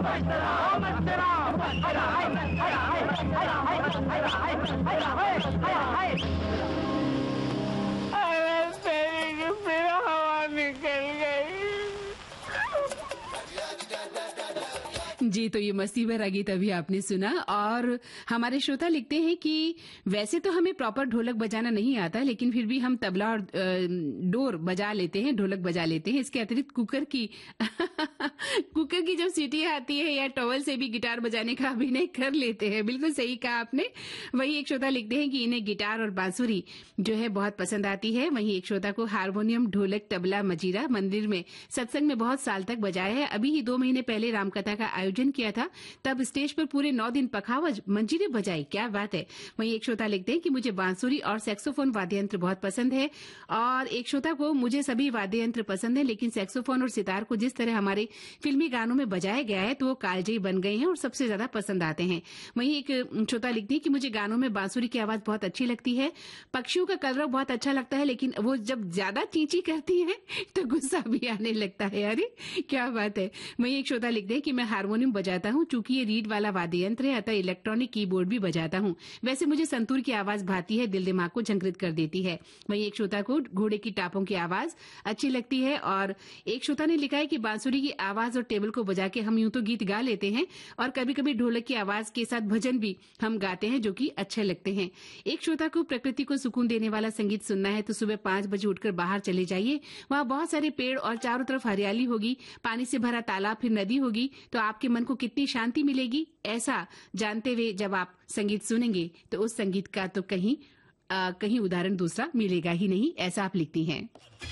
फिर हवा निकल गई। जी, तो ये मस्ती भरा गीत अभी आपने सुना। और हमारे श्रोता लिखते हैं कि वैसे तो हमें प्रॉपर ढोलक बजाना नहीं आता, लेकिन फिर भी हम तबला और डोर बजा लेते हैं, ढोलक बजा लेते हैं। इसके अतिरिक्त कुकर की कुकर की जब सीटी आती है या टॉवल से भी गिटार बजाने का अभिनय कर लेते हैं। बिल्कुल सही कहा आपने। वही एक श्रोता लिखते हैं कि इन्हें गिटार और बांसुरी जो है बहुत पसंद आती है। वहीं एक श्रोता को हारमोनियम, ढोलक, तबला, मजीरा मंदिर में सत्संग में बहुत साल तक बजाया है। अभी ही 2 महीने पहले रामकथा का आयोजन किया था, तब स्टेज पर पूरे 9 दिन पखावज मंजीरे बजाई। क्या बात है। वहीं एक श्रोता लिखते हैं कि मुझे बांसुरी और सैक्सोफोन वाद्य यंत्र बहुत पसंद है। और एक श्रोता को मुझे सभी वाद्य यंत्र पसंद है, लेकिन सैक्सोफोन और सितार को जिस तरह हमारे फिल्मी गानों में बजाया गया है तो वो कालजयी बन गए हैं और सबसे ज्यादा पसंद आते हैं। वहीं एक श्रोता लिखती है कि मुझे गानों में बांसुरी की आवाज बहुत अच्छी लगती है। पक्षियों का कलरव बहुत अच्छा लगता है, लेकिन वो जब ज्यादा चींची करती है तो गुस्सा भी आने लगता है। अरे क्या बात है। वहीं एक श्रोता लिखते हैं कि मैं हारमोनियम बजाता हूं, चूंकि ये रीड वाला वाद्य यंत्र है अतः इलेक्ट्रॉनिक कीबोर्ड भी बजाता हूं। वैसे मुझे संतूर की आवाज भाती है, दिल दिमाग को झंकृत कर देती है। वहीं एक श्रोता को घोड़े की टापों की आवाज अच्छी लगती है। और एक श्रोता ने लिखा है कि बांसुरी की आवाज और टेबल को बजा के हम यूं तो गीत गा लेते हैं और कभी कभी ढोलक की आवाज के साथ भजन भी हम गाते हैं, जो कि अच्छे लगते हैं। एक श्रोता को प्रकृति को सुकून देने वाला संगीत सुनना है तो सुबह 5 बजे उठकर बाहर चले जाइए। वहां बहुत सारे पेड़ और चारों तरफ हरियाली होगी, पानी से भरा तालाब, फिर नदी होगी, तो आपके मन को कितनी शांति मिलेगी। ऐसा जानते हुए जब आप संगीत सुनेंगे तो उस संगीत का तो कहीं उदाहरण दूसरा मिलेगा ही नहीं। ऐसा आप लिखती हैं।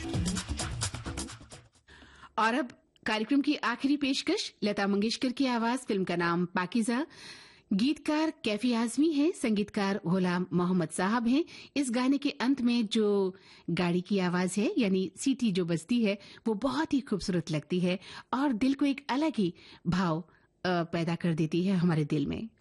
और अब कार्यक्रम की आखिरी पेशकश लता मंगेशकर की आवाज, फिल्म का नाम पाकीज़ा। गीतकार कैफी आजमी है, संगीतकार गुलाम मोहम्मद साहब हैं। इस गाने के अंत में जो गाड़ी की आवाज है यानी सीटी जो बजती है वो बहुत ही खूबसूरत लगती है और दिल को एक अलग ही भाव पैदा कर देती है हमारे दिल में।